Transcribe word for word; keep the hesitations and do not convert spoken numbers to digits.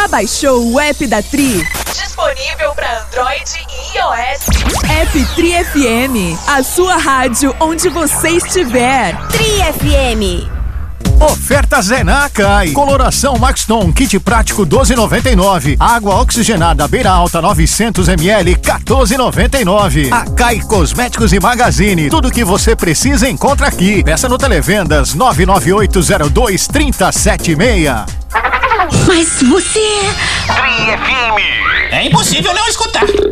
baixou o app da Tri? Disponível para Android e iOS. App Tri F M, a sua rádio onde você estiver. Tri F M. Oferta Zenacai. Coloração Maxton, kit prático doze e noventa e nove. Água oxigenada Beira Alta novecentos mililitros, quatorze e noventa e nove. Acai Cosméticos e Magazine. Tudo que você precisa encontra aqui. Peça no Televendas nove nove oito zero dois três zero sete seis. Mas você... Tri F M. É impossível não escutar.